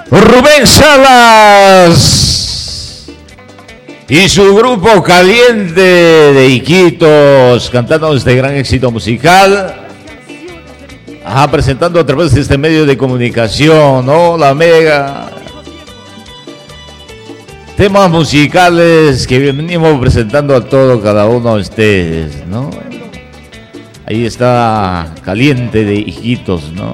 Rubén Salas y su grupo Caliente de Iquitos cantando este gran éxito musical, presentando a través de este medio de comunicación, ¿no? La Mega. Temas musicales que venimos presentando a todos, cada uno de ustedes, ¿no? Ahí está Caliente de Iquitos, ¿no?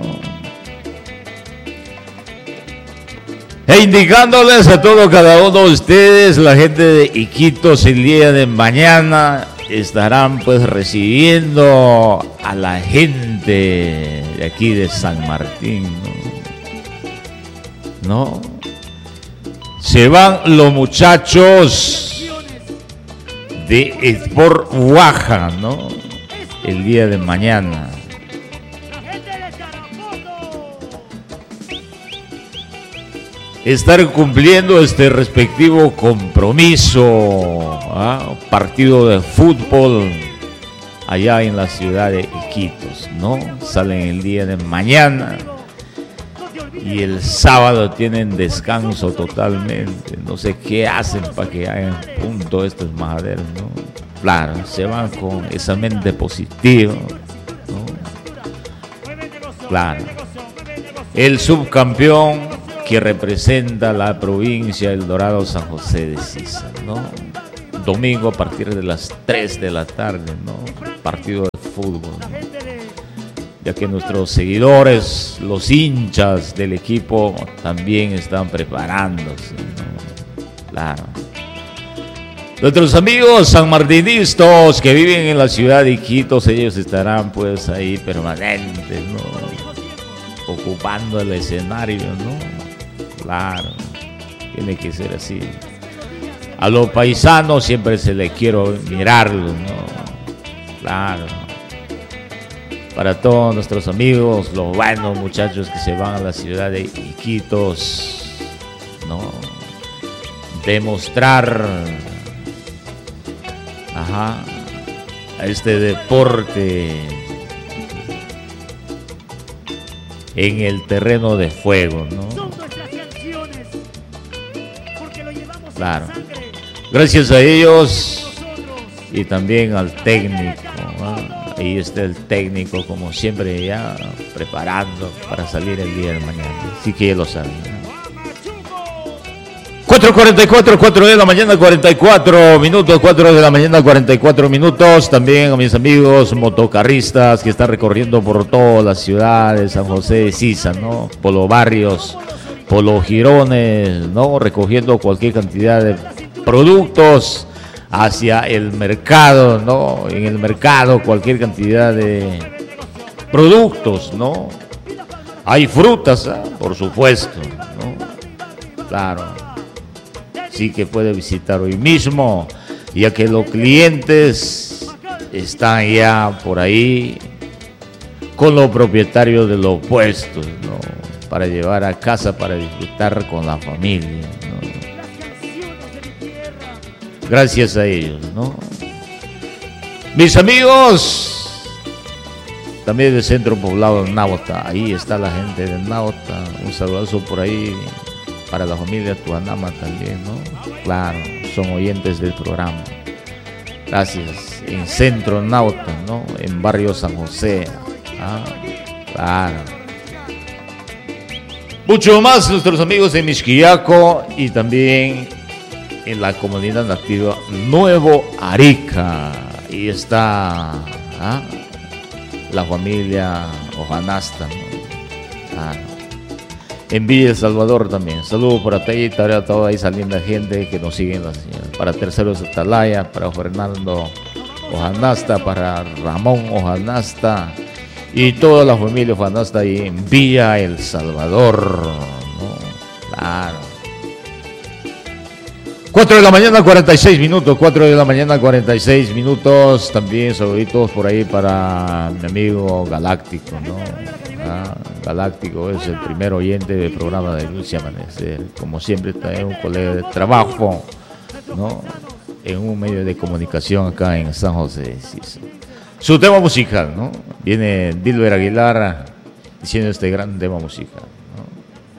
E indicándoles a todos, cada uno de ustedes, la gente de Iquitos el día de mañana estarán pues recibiendo a la gente de aquí de San Martín, ¿no? Se van los muchachos de Sport Oaxaca, ¿no? El día de mañana. Estar cumpliendo este respectivo compromiso, partido de fútbol allá en la ciudad de Iquitos, ¿no? Salen el día de mañana y el sábado tienen descanso totalmente. No sé qué hacen para que hagan punto estos majaderos, ¿no? Claro, se van con esa mente positiva, ¿no? Claro. El subcampeón que representa la provincia El Dorado San José de Sisa, ¿no? Domingo a partir de las 3 de la tarde, ¿no? Partido de fútbol, ¿no? Ya que nuestros seguidores, los hinchas del equipo también están preparándose, ¿no? Claro. Nuestros amigos sanmartinistas que viven en la ciudad de Iquitos, ellos estarán pues ahí permanentes, ¿no? Ocupando el escenario, ¿no? Claro, tiene que ser así. A los paisanos siempre se les quiero mirarlos, ¿no? Claro. Para todos nuestros amigos, los buenos muchachos que se van a la ciudad de Iquitos, ¿no? Demostrar, a este deporte en el terreno de fuego, ¿no? Claro. Gracias a ellos y también al técnico, ¿no? Ahí está el técnico, como siempre, ya preparando para salir el día de mañana. Así que ya lo saben, ¿no? 4:44, 4 de la mañana, 44 minutos, 4 de la mañana, 44 minutos. También a mis amigos motocarristas que están recorriendo por toda la ciudad de San José de Sisa, ¿no? Por los barrios, por los jirones, ¿no? Recogiendo cualquier cantidad de productos hacia el mercado, ¿no? En el mercado cualquier cantidad de productos, ¿no? Hay frutas, por supuesto, ¿no? Claro. Sí que puede visitar hoy mismo, ya que los clientes están ya por ahí con los propietarios de los puestos, ¿no? Para llevar a casa, para disfrutar con la familia, ¿no? Gracias a ellos, ¿no? Mis amigos, también del centro poblado de Náhuatl, ahí está la gente de Náhuatl, un saludazo por ahí para la familia Tuanama también, ¿no? Claro, son oyentes del programa. Gracias. En centro Náhuatl, ¿no? En barrio San José. Claro. Mucho más nuestros amigos de Mixquiaco y también en la comunidad nativa Nuevo Arica. Ahí está la familia Ojanasta, ¿no? En Villa El Salvador también. Saludos para ti, para toda esa linda gente que nos sigue en la señal. Para Terceros Atalaya, para Fernando Ojanasta, para Ramón Ojanasta y toda la familia Ojanasta ahí en Villa El Salvador, ¿no? Claro. 4 de la mañana, 46 minutos. 4 de la mañana, 46 minutos. También saluditos por ahí para mi amigo Galáctico, ¿no? Galáctico es el primer oyente del programa de Luz y Amanecer. Como siempre, está un colega de trabajo, ¿no? En un medio de comunicación acá en San José de Sisa. Su tema musical, ¿no? Viene Dilber Aguilar diciendo este gran tema musical.